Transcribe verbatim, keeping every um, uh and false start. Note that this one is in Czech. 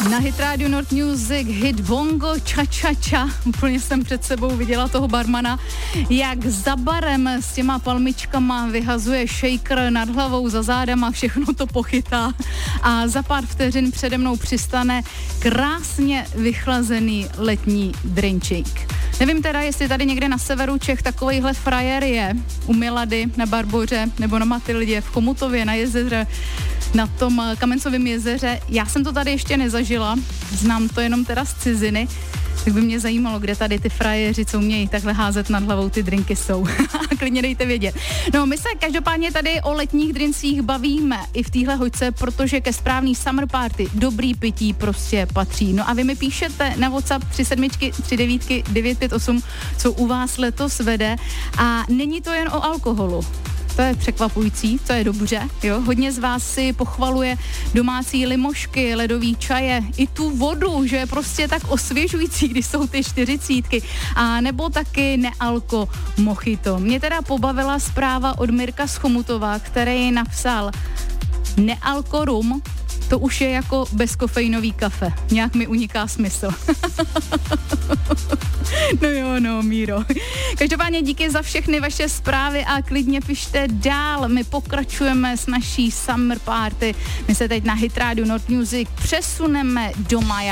Na Hit Radio North Music hit bongo cha cha cha. Úplně jsem před sebou viděla toho barmana, jak za barem s těma palmičkama vyhazuje shaker nad hlavou, za zádama, všechno to pochytá a za pár vteřin přede mnou přistane krásně vychlazený letní drinčík. Nevím teda, jestli tady někde na severu Čech takovejhle frajer je, u Milady, na Barboře nebo na Matildě, v Chomutově, na jezeře, na tom Kamencovém jezeře. Já jsem to tady ještě nezažila, znám to jenom teda z ciziny, tak by mě zajímalo, kde tady ty frajeři, co umějí takhle házet nad hlavou, ty drinky jsou. Klidně dejte vědět. No, my se každopádně tady o letních drincích bavíme i v téhle hoďce, protože ke správný summer party dobrý pití prostě patří. No a vy mi píšete na WhatsApp tři sedm tři devět devět pět osm, co u vás letos vede, a není to jen o alkoholu. To je překvapující, to je dobře, jo. Hodně z vás si pochvaluje domácí limošky, ledový čaje, i tu vodu, že je prostě tak osvěžující, když jsou ty čtyřicítky. A nebo taky nealko mojito. Mě teda pobavila zpráva od Mirka z Chomutova, který napsal: nealko rum, to už je jako bezkofeinový kafe. Nějak mi uniká smysl. No jo, no, Míro. Každopádně díky za všechny vaše zprávy a klidně pište dál. My pokračujeme s naší summer party. My se teď na Hit Radio North Music přesuneme do maja.